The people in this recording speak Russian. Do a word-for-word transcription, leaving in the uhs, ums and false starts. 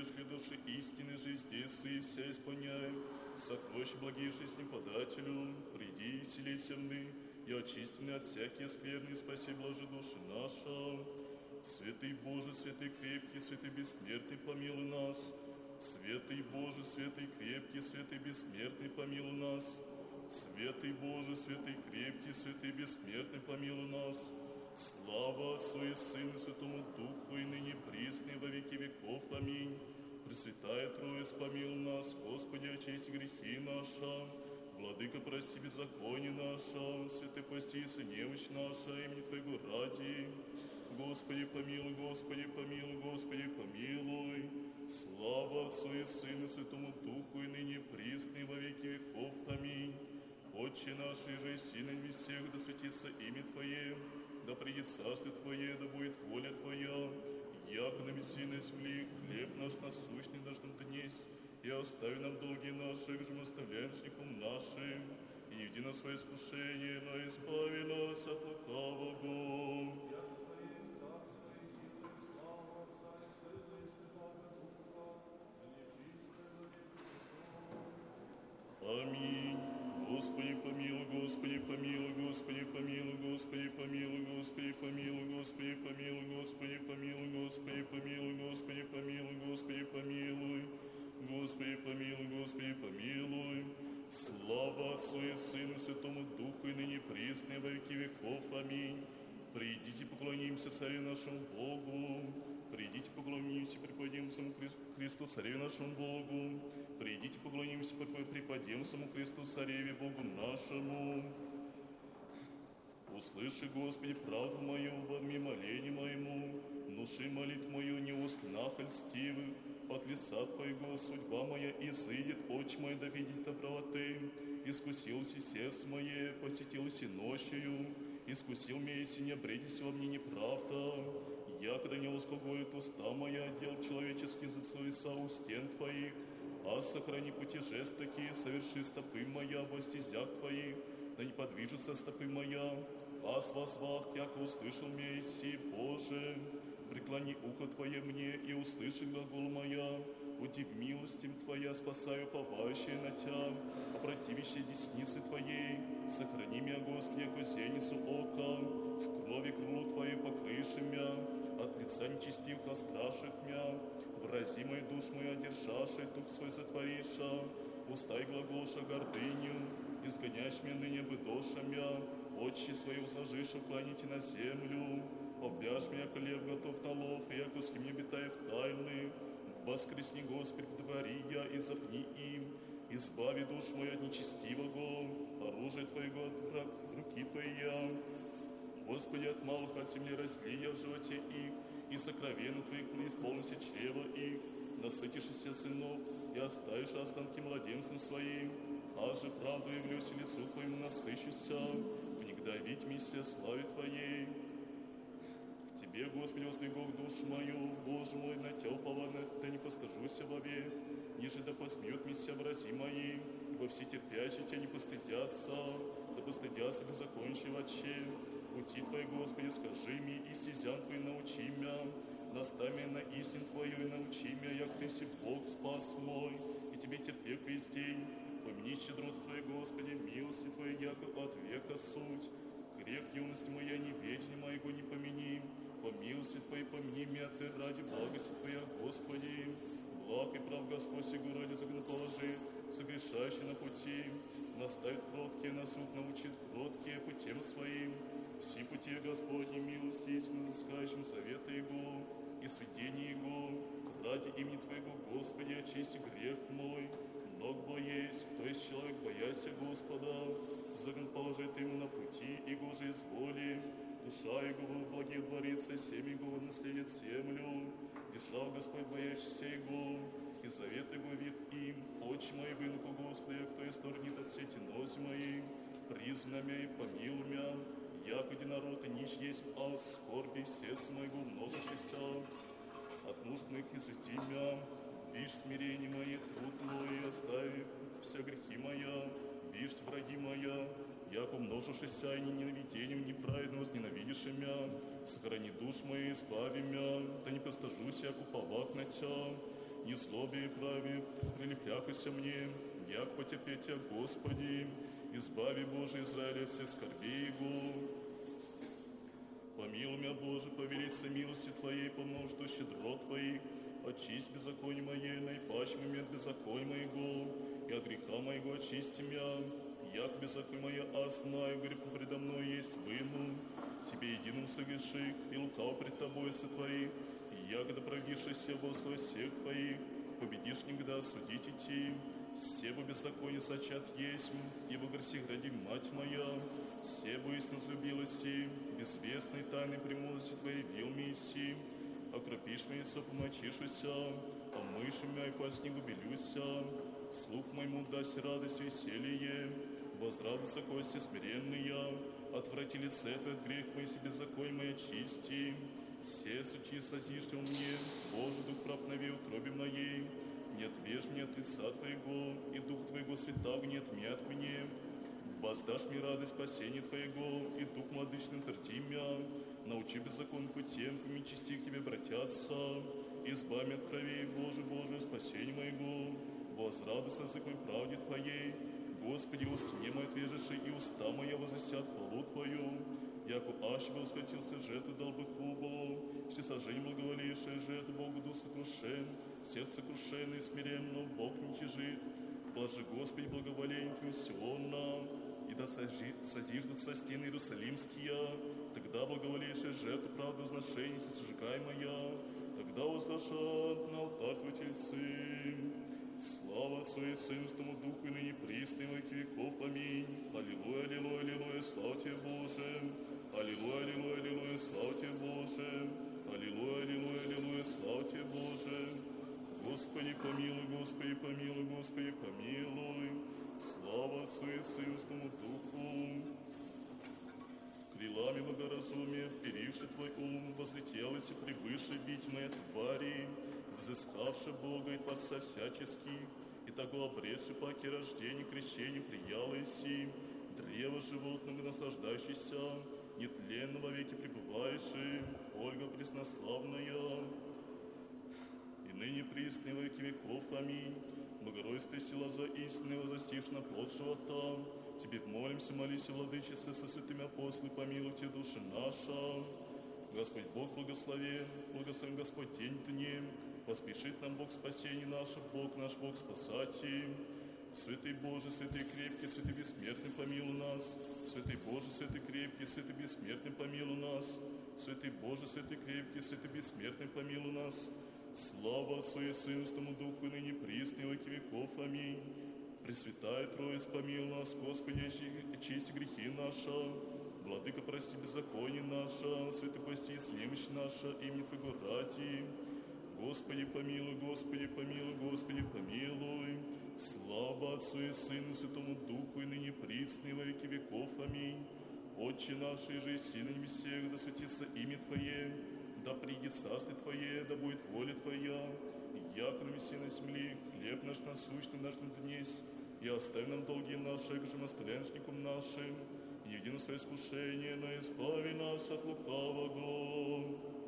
пришли души истины же здесь и вся исполняй. Сокровища благейшие с ним подателю, приди и вселися в мы, и очистены от всякие скверны, спаси блажи души наша. Святый Боже, святый крепкий, святый бессмертный, помилуй нас. Святый Боже, святый крепкий, святый бессмертный, помилуй нас. Святый Боже, святый крепкий, святый бессмертный, помилуй нас. Слава Отцу и Сыну и Святому Духу, и ныне присно, и во веки веков. Аминь. Пресвятая Троица, помилуй нас, Господи, очисти грехи наши. Владыка, прости беззаконие наше, святый прости, и немощь наша, имени Твоего ради. Господи, помилуй, Господи, помилуй, Господи, помилуй. Слава Отцу и Сыну и Святому Духу, и ныне присно, и во веки веков. Аминь. Отче наш, иже и си на небесех, да светится имя Твое, да придет царствие Твое, да будет воля Твоя, яко на небеси на земли, хлеб наш насущный дашь нам днесь, и остави нам долги наши, же мы оставляем должникам нашим, и не веди нас в свое искушение, но избави нас от лукавого. Аминь. Господи, помилуй, Господи, помилуй, Господи, помилуй, Господи, помилуй, Господи, помилуй, Господи, помилуй, Господи, помилуй, Господи, помилуй, Господи, помилуй, Господи, помилуй, Господи, помилуй, Господи, помилуй. Слава Отцу и Сыну и Святому Духу, и ныне присно, и во веки веков. Аминь. Придите, поклонимся Царю нашему Богу. Придите, поклонимся, преподем самому Христу, Цареве нашему Богу. Придите, поклонимся, преподем самому Христу, Цареве Богу нашему. Услыши, Господи, правду мою, во мне моление моему, внуши молитву мою, не устнах льстивых, от лица Твоего судьба моя изыдет, очи мои да видит правоты. Искусился сердце мое, посетился ночью, искусил меня, если не обредись во мне неправда. Я, когда не успокоит уста моя, дел человеческий зацелуется у стен Твоих, а сохрани пути жест такие, соверши стопы моя во стезях Твоих, да не подвижется стопы моя, а с возвах, яко услышал меня, си, Боже, преклони ухо Твое мне и услыши глагол моя, удив милостью Твоя, спасаю повающее на Тя, опротивящее десницы Твоей, сохрани меня, Господи, яко зеницу ока, в крови крылу Твоей покрыши мя, от лица нечестивка страшит мя, врази мой душ мой, одержавший тук свой сотвориша, устай глаголша гордыню, изгоняешь меня ныне быдоша мя, очи свои усложишь, уклоните на землю, обяжь меня, колев готов на лов, и яко с кем не обитаю в тайны, воскресни, Господи, говори я, и запни им, избави душ мою от нечестивого, оружие Твоего от враг, руки Твоя. Господи, от малых от земли разли я в животе их, и сокровенно Твоих преисполнися чрева их, насытишься сынов, и оставишь останки младенцам своим, а же правду явлюсь и лицу Твоему насыщуся, внегдавить миссия славе Твоей. К Тебе, Господи, воздвигов душу мою, Боже мой, на Тя упована, да не постыжуся вовек, ниже да посмеют миссия врази мои, ибо все терпящие Тебя не постыдятся, да постыдятся беззаконничьи вотче. Пути Твои, Господи, скажи мне, и стезям Твоим научи меня, наставь меня на истину Твою и научи меня, як Ты си Бог спас мой, и Тебе терпек весь день. Помяни щедрот Твоей, Господи, милости Твоей, яко от века суть. Грех юности моя, неведение моего не помяни, по милости Твоей помяни меня Ты ради благости Твоя, Господи. Благ и прав Господь сего ради законоположи, согрешающий на пути, наставит кроткие на суд, научит кроткие путем своим. Все пути Господни милости, истинно искающим совета Его и сведения Его, ради имени Твоего, Господи, очисти грех мой. Много было есть, кто есть человек, бояся Господа, закон положит ему на пути, Его же изволи. Душа Его в благе дворится, семя Его наследит землю. Держал Господь, боящийся Его, и завет Его вид им. Очи мои вынуху, Господи, кто исторгнет от сети нози мои, призвана мя и помилуй мя, якоди народ и нищ есть, а скорби сердце моего множащееся, от нужд моих изведи мя, вишь смирение мое, труд мой, остави вся грехи моя, вишь враги моя, яко множишься и ненавидением неправедно возненавидишь мя, сохрани душ мою, избави мя, да не постажусь, яко уповак на Тя, ни злобе и праве прилепляхася мне, як потерпеть Тя, Господи, избави, Боже, Израиля от всех скорбей Его. Помилуй меня, Боже, по велице милости Твоей, по множеству щедрот Твоих, очисть беззаконие мое, наипаче момент беззакония моего, и от греха моего очисти меня, як беззаконие мое, а знаю, грех предо мной есть выну, Тебе единому согреши, и лукав пред Тобой сотвори, и ягода правдившийся Бога всех Твоих, победишь никогда судить идти, себо беззаконие зачат есть, ибо греси гради мать моя, себо истинно взлюбилась и, безвестной тайной премудрости Твоей вил месси, окропишь меня, со помочишься, омышь меня, и по снегу белюся, слух моему дасть радость веселье, возрадуются кости смиренные, отврати лице Твое от грех мой, и беззаконие мое чисти, сердце чисто созиждем мне, Боже, дух проповеди утробе моей, не отвежь мне от лица Твоего, и дух Твоего святаго не отмят мне, воздашь мне радость спасения Твоего, и дух младычный тверди меня, научи беззаконным путем, и чисти к Тебе обратятся, избави от кровей, Боже, Боже, спасение моего, возрадуйся язык мой правде Твоей, Господи, устне мой отвежеши, и уста моя возвестят хвалу Твою, яко аще бы усхватился жертву дал бы кубу, все сожжения благоволившие жертву Богу дух сокрушен, сердце сокрушенное и смиренно, Бог не тяжит, блажи Господи благоволение Твоим Сиона, и да созиждутся стены Иерусалимские, тогда благоволившие жертву правды возношения сожигаемая, тогда возглашат на алтарь Твой тельцы. Слава Отцу и Сыну, Святому Духу, и ныне присно, и во веки веков. Аминь. Аллилуйя, аллилуйя, аллилуйя, слава Тебе, Боже. Аллилуйя, аллилуйя, аллилуйя, слава Тебе, Боже. Аллилуйя, аллилуйя, аллилуйя, слава Тебе, Боже. Господи, помилуй, Господи, помилуй, Господи, помилуй. Слава Отцу и Сыну, Святому Духу. Крилами благоразумия, вперивши Твой ум, возлетел эти превыше видимые твари, взыскавши Бога и Творца всяческих, и того обретши паки рождения, крещения, прияла си, древо животного наслаждающийся, нетленно во веки пребывающий, Ольга преснославная, и ныне присны во веки веков. Аминь. Богородство сила за истинного застишь на плод живота, Тебе молимся, молись, Владычице, со святыми апостолами, помилуйте души наша. Господь Бог благослови, благословен Господь день дни, поспешит нам Бог спасение наше, Бог наш, Бог спасати. Святый Боже, святый крепкий, святый бессмертный, помилуй нас. Святый Боже, святый крепкий, святый бессмертный, помилуй нас. Святый Боже, святый крепкий, святый бессмертный, помилуй нас. Слава Отцу и Сыну, Святому Духу, и ныне присно, и во веки веков. Аминь. Пресвятая Троица, помилуй нас, Господи, очисти грехи наши. Владыка, прости беззаконие наше, святый прости немощь наша, имени Твоего ради. Господи, помилуй, Господи, помилуй, Господи, помилуй. Слава Отцу и Сыну, Святому Духу, и ныне присно, и во веки веков. Аминь. Отче наш, и же и си на небесех, да светится имя Твое, да придет царствие Твое, да будет воля Твоя, яко на небесе на земле, хлеб наш насущный наш нам днесь, и оставь нам долги наши, как же настоянщикам нашим, и не введи нас в искушение, но избави нас от лукавого.